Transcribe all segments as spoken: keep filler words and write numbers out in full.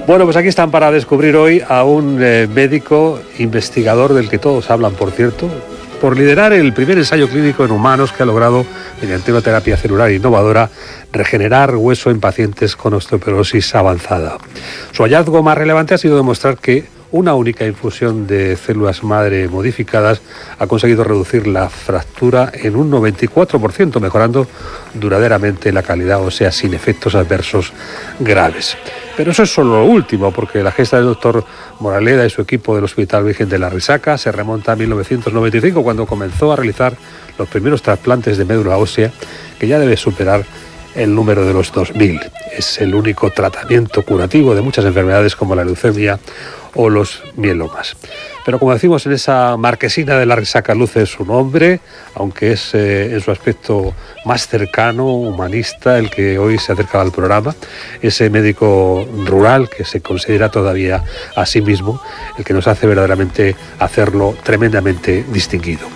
Bueno, pues aquí están para descubrir hoy a un eh, médico investigador del que todos hablan, por cierto, por liderar el primer ensayo clínico en humanos que ha logrado, mediante una terapia celular innovadora, regenerar hueso en pacientes con osteoporosis avanzada. Su hallazgo más relevante ha sido demostrar que una única infusión de células madre modificadas ha conseguido reducir la fractura en un noventa y cuatro por ciento, mejorando duraderamente la calidad ósea sin efectos adversos graves. Pero eso es solo lo último, porque la gesta del doctor Moraleda y su equipo del Hospital Virgen de la Risaca se remonta a mil novecientos noventa y cinco, cuando comenzó a realizar los primeros trasplantes de médula ósea, que ya debe superar el número de los dos mil. Es el único tratamiento curativo de muchas enfermedades como la leucemia o los mielomas. Pero como decimos en esa marquesina de la Risaca, luce su nombre, aunque es eh, en su aspecto más cercano, humanista, el que hoy se acerca al programa, ese médico rural que se considera todavía a sí mismo, el que nos hace verdaderamente hacerlo tremendamente distinguido.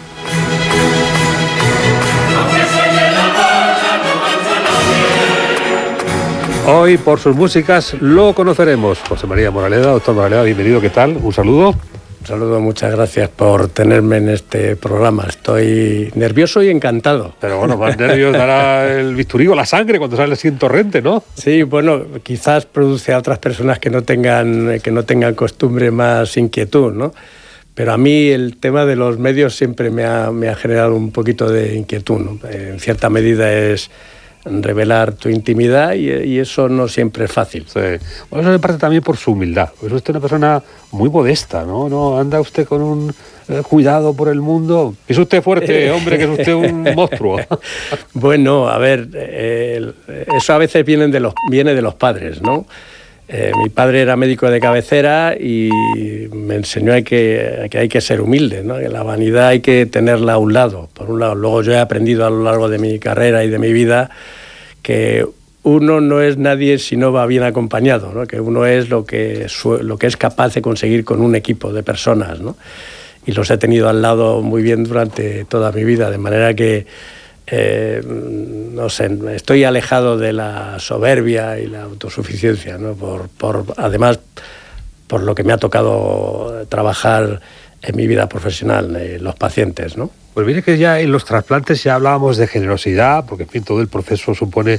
Hoy, por sus músicas, lo conoceremos. José María Moraleda. Doctor Moraleda, bienvenido, ¿qué tal? Un saludo. Un saludo, muchas gracias por tenerme en este programa. Estoy nervioso y encantado. Pero bueno, más nervios dará el bisturí o la sangre cuando sale así en torrente, ¿no? Sí, bueno, quizás produce a otras personas que no tengan, que no tengan costumbre más inquietud, ¿no? Pero a mí el tema de los medios siempre me ha, me ha generado un poquito de inquietud, ¿no? En cierta medida es revelar tu intimidad y, y eso no siempre es fácil. Sí. Bueno, eso se parte también por su humildad. Es usted una persona muy modesta, ¿no? No anda usted con un eh, cuidado por el mundo. Es usted fuerte, hombre, que es usted un monstruo. Bueno, a ver, eh, eso a veces viene de los, viene de los padres, ¿no? Eh, mi padre era médico de cabecera y me enseñó a que, a que hay que ser humilde, ¿no? Que la vanidad hay que tenerla a un lado, por un lado. Luego yo he aprendido a lo largo de mi carrera y de mi vida que uno no es nadie si no va bien acompañado, ¿no? Que uno es lo que, lo que es capaz de conseguir con un equipo de personas, ¿no? Y los he tenido al lado muy bien durante toda mi vida, de manera que Eh, no sé, estoy alejado de la soberbia y la autosuficiencia, ¿no? Por, por, además, por lo que me ha tocado trabajar en mi vida profesional, eh, los pacientes, ¿no? Pues mire que ya en los trasplantes ya hablábamos de generosidad, porque en fin todo el proceso supone